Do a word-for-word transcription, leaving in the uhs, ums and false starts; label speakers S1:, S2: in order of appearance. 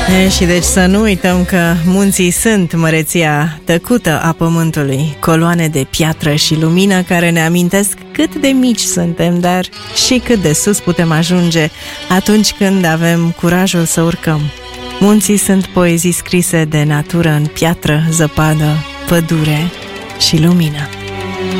S1: E, și deci să nu uităm că munții sunt măreția tăcută a pământului, coloane de piatră și lumină care ne amintesc cât de mici suntem, dar și cât de sus putem ajunge atunci când avem curajul să urcăm. Munții sunt poezii scrise de natură în piatră, zăpadă, pădure și lumină.